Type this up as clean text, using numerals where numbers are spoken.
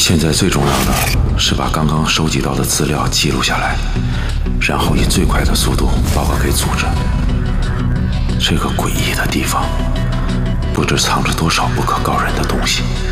现在最重要的是把刚刚收集到的资料记录下来，然后以最快的速度报告给组织。这个诡异的地方，不知藏着多少不可告人的东西。